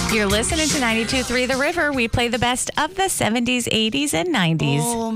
You're listening to 92.3 The River. We play the best of the 70s, 80s, and 90s. Oh,